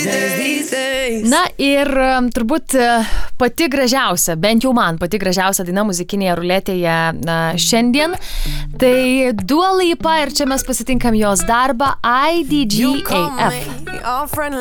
Na ir turbūt pati gražiausia, bent jau man pati gražiausia daina muzikinėje ruletėje šiandien, tai Dua Lipa ir čia mes pasitinkam jos darbą IDGAF.